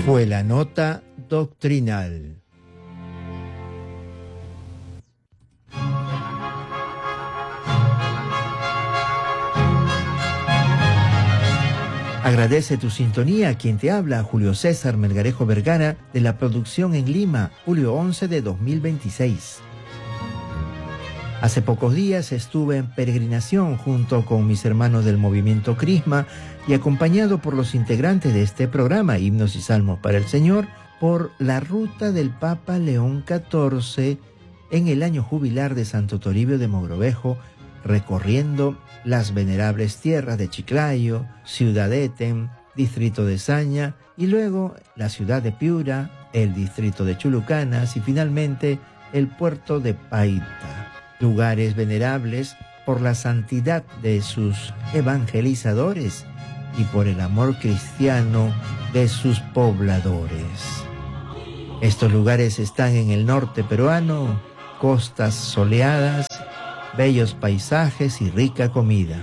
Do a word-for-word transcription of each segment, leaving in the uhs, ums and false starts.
Fue la nota doctrinal. Agradece tu sintonía a quien te habla, Julio César Melgarejo Vergara, de la producción en Lima, julio once de dos mil veintiséis. Hace pocos días estuve en peregrinación junto con mis hermanos del movimiento Crisma y acompañado por los integrantes de este programa, Himnos y Salmos para el Señor, por la ruta del Papa León catorce en el año jubilar de Santo Toribio de Mogrovejo, recorriendo las venerables tierras de Chiclayo, Ciudad Eten, distrito de Saña, y luego la ciudad de Piura, el distrito de Chulucanas y finalmente el puerto de Paita. Lugares venerables por la santidad de sus evangelizadores y por el amor cristiano de sus pobladores. Estos lugares están en el norte peruano, costas soleadas, bellos paisajes y rica comida.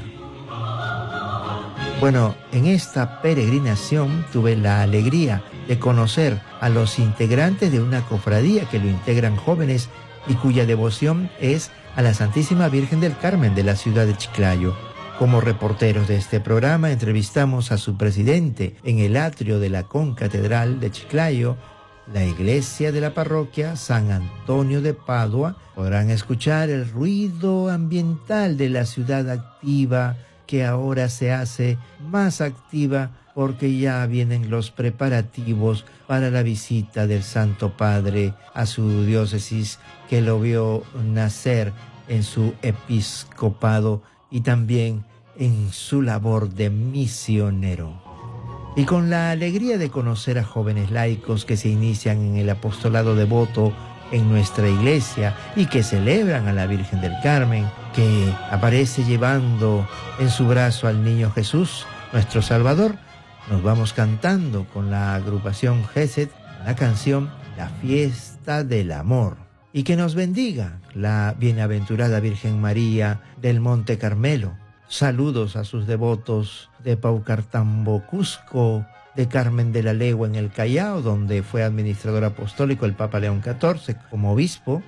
Bueno, en esta peregrinación tuve la alegría de conocer a los integrantes de una cofradía que lo integran jóvenes y cuya devoción es a la Santísima Virgen del Carmen de la ciudad de Chiclayo. Como reporteros de este programa entrevistamos a su presidente en el atrio de la concatedral de Chiclayo, la iglesia de la parroquia San Antonio de Padua. Podrán escuchar el ruido ambiental de la ciudad activa, que ahora se hace más activa porque ya vienen los preparativos para la visita del Santo Padre a su diócesis, que lo vio nacer en su episcopado y también en su labor de misionero. Y con la alegría de conocer a jóvenes laicos que se inician en el apostolado devoto en nuestra iglesia y que celebran a la Virgen del Carmen, que aparece llevando en su brazo al niño Jesús, nuestro Salvador, nos vamos cantando con la agrupación Gesed la canción La Fiesta del Amor. Y que nos bendiga la bienaventurada Virgen María del Monte Carmelo. Saludos a sus devotos de Paucartambo, Cusco, de Carmen de la Legua en el Callao, donde fue administrador apostólico el Papa León catorce como obispo,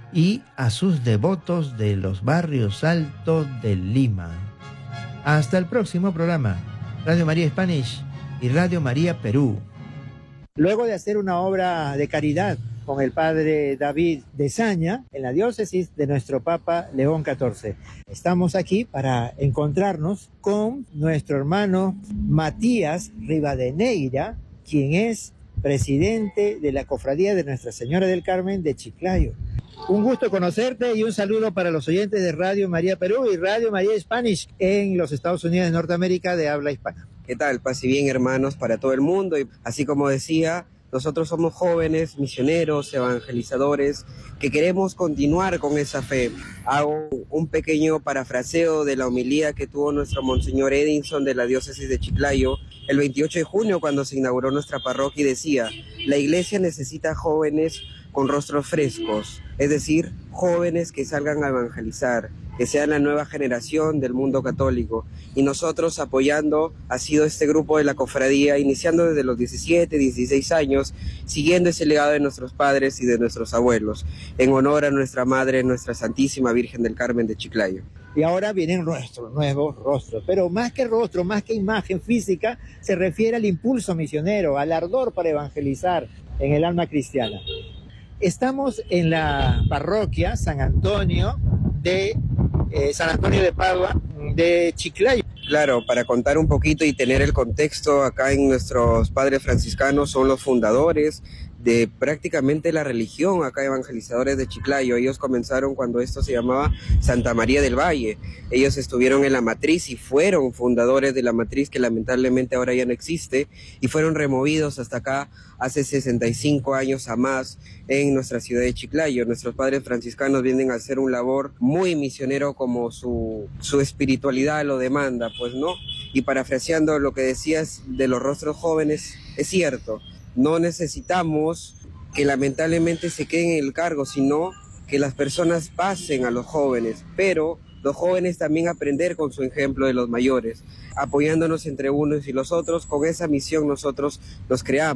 y a sus devotos de los barrios altos de Lima. Hasta el próximo programa. Radio María Spanish y Radio María Perú. Luego de hacer una obra de caridad con el padre David de Saña en la diócesis de nuestro Papa León catorce. Estamos aquí para encontrarnos con nuestro hermano Matías Rivadeneira, quien es presidente de la Cofradía de Nuestra Señora del Carmen de Chiclayo. Un gusto conocerte y un saludo para los oyentes de Radio María Perú y Radio María Spanish en los Estados Unidos de Norteamérica de habla hispana. ¿Qué tal? Paz y bien, hermanos, para todo el mundo. Y así como decía, nosotros somos jóvenes, misioneros, evangelizadores, que queremos continuar con esa fe. Hago un pequeño parafraseo de la homilía que tuvo nuestro Monseñor Edinson de la diócesis de Chiclayo el veintiocho de junio, cuando se inauguró nuestra parroquia, y decía: la iglesia necesita jóvenes con rostros frescos, es decir, jóvenes que salgan a evangelizar, que sean la nueva generación del mundo católico. Y nosotros, apoyando, ha sido este grupo de la cofradía, iniciando desde los diecisiete, dieciséis años, siguiendo ese legado de nuestros padres y de nuestros abuelos, en honor a nuestra Madre, nuestra Santísima Virgen del Carmen de Chiclayo. Y ahora vienen nuestros nuevos rostros, pero más que rostro, más que imagen física, se refiere al impulso misionero, al ardor para evangelizar en el alma cristiana. Estamos en la parroquia San Antonio de eh, San Antonio de Padua de Chiclayo. Claro, para contar un poquito y tener el contexto, acá en nuestros padres franciscanos son los fundadores de prácticamente la religión acá, evangelizadores de Chiclayo. Ellos comenzaron cuando esto se llamaba Santa María del Valle. Ellos estuvieron en la matriz y fueron fundadores de la matriz, que lamentablemente ahora ya no existe, y fueron removidos hasta acá hace sesenta y cinco años a más en nuestra ciudad de Chiclayo. Nuestros padres franciscanos vienen a hacer un labor muy misionero como su, su espiritualidad lo demanda, pues, ¿no? Y parafraseando lo que decías de los rostros jóvenes, es cierto. No necesitamos que lamentablemente se queden en el cargo, sino que las personas pasen a los jóvenes, pero los jóvenes también aprender con su ejemplo de los mayores, apoyándonos entre unos y los otros. Con esa misión nosotros nos creamos.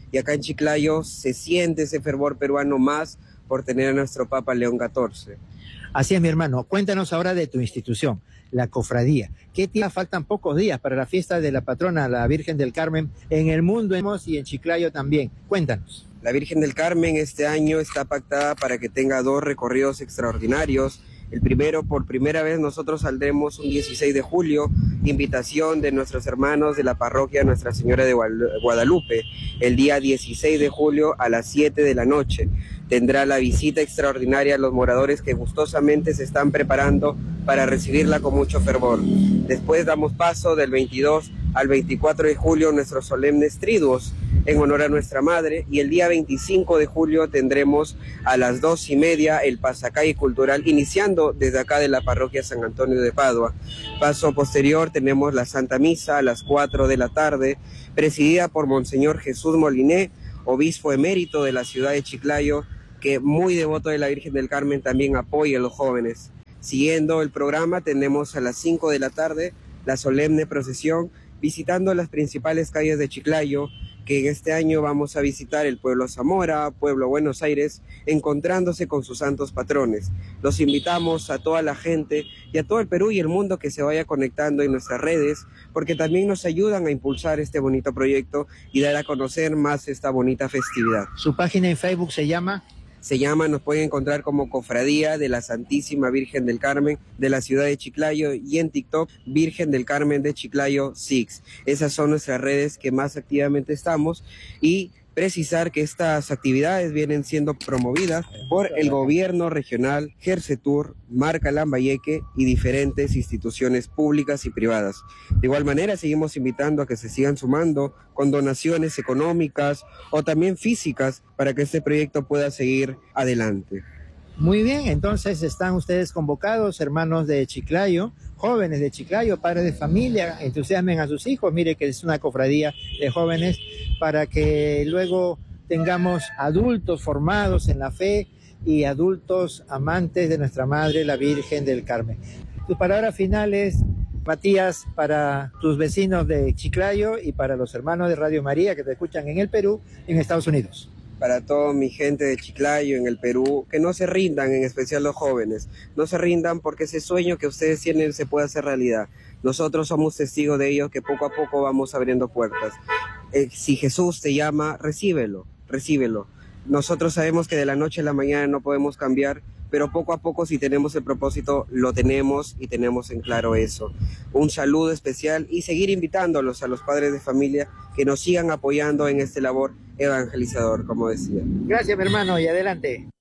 y acá en Chiclayo se siente ese fervor peruano más por tener a nuestro Papa León catorce. Así es, mi hermano. Cuéntanos ahora de tu institución, la cofradía. ¿Qué día faltan? Pocos días para la fiesta de la patrona, la Virgen del Carmen, en el mundo y en Chiclayo también. Cuéntanos. La Virgen del Carmen este año está pactada para que tenga dos recorridos extraordinarios. El primero, por primera vez nosotros saldremos un dieciséis de julio, invitación de nuestros hermanos de la parroquia Nuestra Señora de Guadalupe. El día dieciséis de julio a las siete de la noche tendrá la visita extraordinaria a los moradores que gustosamente se están preparando para recibirla con mucho fervor. Después damos paso del veintidós al veinticuatro de julio nuestros solemnes triduos en honor a nuestra madre, y el día veinticinco de julio tendremos a las dos y media el pasacalle cultural, iniciando desde acá de la parroquia San Antonio de Padua. Paso posterior tenemos la Santa Misa a las cuatro de la tarde, presidida por Monseñor Jesús Moliné, obispo emérito de la ciudad de Chiclayo, que muy devoto de la Virgen del Carmen también apoya a los jóvenes. Siguiendo el programa tenemos a las cinco de la tarde la solemne procesión visitando las principales calles de Chiclayo, que en este año vamos a visitar el pueblo Zamora, pueblo Buenos Aires, encontrándose con sus santos patrones. Los invitamos a toda la gente y a todo el Perú y el mundo que se vaya conectando en nuestras redes, porque también nos ayudan a impulsar este bonito proyecto y dar a conocer más esta bonita festividad. Su página en Facebook se llama... Se llama, nos pueden encontrar como Cofradía de la Santísima Virgen del Carmen de la ciudad de Chiclayo, y en TikTok Virgen del Carmen de Chiclayo Six. Esas son nuestras redes que más activamente estamos, y precisar que estas actividades vienen siendo promovidas por el gobierno regional, Gersetur, Marca Lambayeque y diferentes instituciones públicas y privadas. De igual manera, seguimos invitando a que se sigan sumando con donaciones económicas o también físicas para que este proyecto pueda seguir adelante. Muy bien, entonces están ustedes convocados, hermanos de Chiclayo, jóvenes de Chiclayo, padres de familia, entusiasmen a sus hijos. Mire que es una cofradía de jóvenes para que luego tengamos adultos formados en la fe y adultos amantes de nuestra Madre, la Virgen del Carmen. Tus palabras finales, Matías, para tus vecinos de Chiclayo y para los hermanos de Radio María que te escuchan en el Perú y en Estados Unidos. Para toda mi gente de Chiclayo en el Perú, que no se rindan, en especial los jóvenes, no se rindan porque ese sueño que ustedes tienen se puede hacer realidad. Nosotros somos testigos de ello, que poco a poco vamos abriendo puertas. Eh, si Jesús te llama, recíbelo, recíbelo. Nosotros sabemos que de la noche a la mañana no podemos cambiar, pero poco a poco, si tenemos el propósito, lo tenemos y tenemos en claro eso. Un saludo especial y seguir invitándolos a los padres de familia que nos sigan apoyando en este labor evangelizador, como decía. Gracias, mi hermano, y adelante.